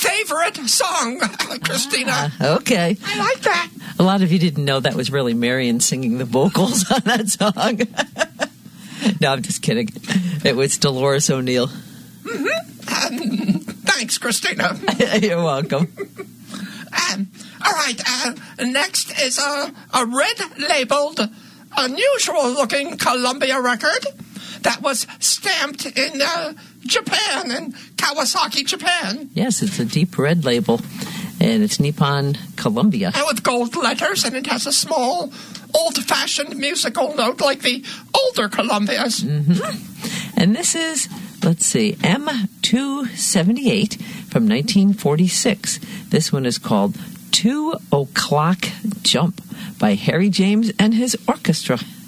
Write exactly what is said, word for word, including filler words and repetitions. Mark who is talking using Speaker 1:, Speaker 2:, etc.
Speaker 1: favorite song, Christina.
Speaker 2: Ah, okay.
Speaker 1: I like that.
Speaker 2: A lot of you didn't know that was really Marion singing the vocals on that song. No, I'm just kidding. It was Dolores O'Neill.
Speaker 1: Mm-hmm. Um, thanks, Christina.
Speaker 2: You're welcome.
Speaker 1: Um, all right. Uh, next is a, a red-labeled, unusual-looking Columbia record that was stamped in uh, Japan, in Kawasaki, Japan.
Speaker 2: Yes, it's a deep red label, and it's Nippon Columbia.
Speaker 1: And with gold letters, and it has a small, old-fashioned musical note like the older Columbias.
Speaker 2: Mm-hmm. And this is, let's see, M two seventy-eight from nineteen forty-six. This one is called Two O'Clock Jump by Harry James and his orchestra.